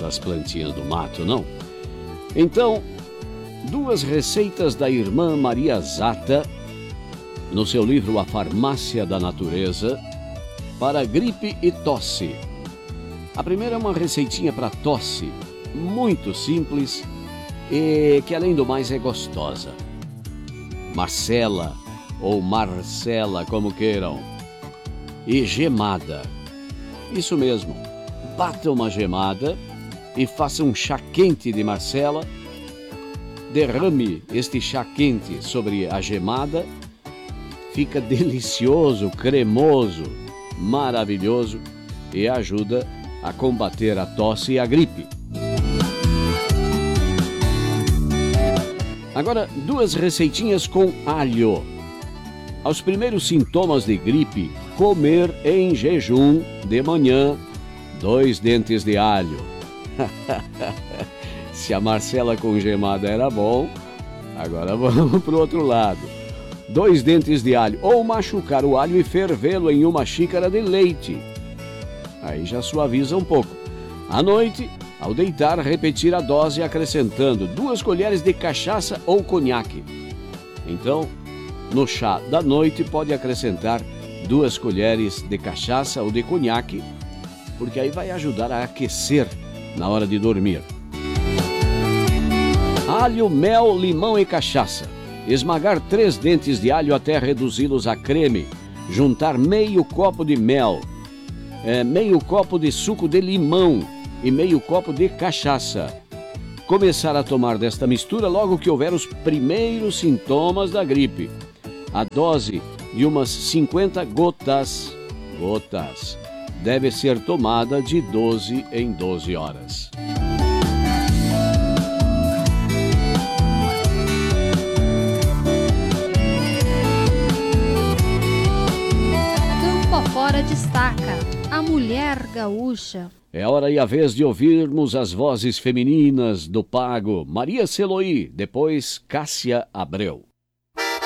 das plantinhas do mato, não? Então, 2 receitas da irmã Maria Zata, no seu livro A Farmácia da Natureza, para gripe e tosse. A primeira é uma receitinha para tosse, muito simples e que, além do mais, é gostosa. Marcela ou Marcela, como queiram, e gemada. Isso mesmo, bata uma gemada e faça um chá quente de Marcela, derrame este chá quente sobre a gemada, fica delicioso, cremoso, maravilhoso e ajuda a combater a tosse e a gripe. Agora, 2 receitinhas com alho. Aos primeiros sintomas de gripe, comer em jejum de manhã 2 dentes de alho. Se a Marcela com gemada era bom, agora vamos para o outro lado. 2 dentes de alho, ou machucar o alho e fervê-lo em uma xícara de leite. Aí já suaviza um pouco. À noite, ao deitar, repetir a dose acrescentando 2 colheres de cachaça ou conhaque. Então, no chá da noite pode acrescentar 2 colheres de cachaça ou de conhaque, porque aí vai ajudar a aquecer na hora de dormir. Alho, mel, limão e cachaça. Esmagar 3 dentes de alho até reduzi-los a creme. Juntar meio copo de mel, meio copo de suco de limão e meio copo de cachaça. Começar a tomar desta mistura logo que houver os primeiros sintomas da gripe. A dose de umas 50 gotas deve ser tomada de 12 em 12 horas. Fora destaca a mulher gaúcha. É hora e a vez de ouvirmos as vozes femininas do Pago. Maria Celoí, depois Cássia Abreu.